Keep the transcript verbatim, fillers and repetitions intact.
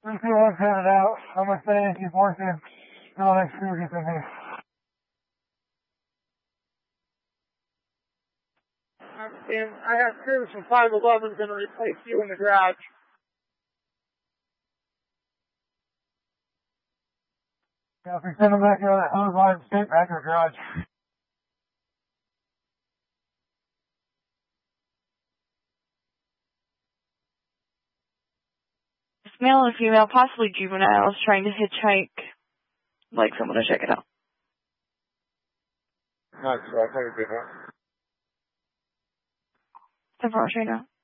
I'm still one headed out. I'm gonna stay and keep working until the next crew gets in here. And I have crews from five eleven gonna replace you in the garage. Now if we send them back here on that hose line, straight back to the garage. Male and female, possibly juveniles, trying to hitchhike. Like someone to check it out. Not sure. I'll take a good one. ten four right now.